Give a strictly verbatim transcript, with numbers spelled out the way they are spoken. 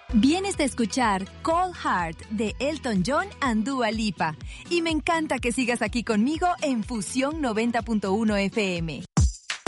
Vienes de escuchar Cold Heart de Elton John and Dua Lipa. Y me encanta que sigas aquí conmigo en Fusión noventa punto uno F M.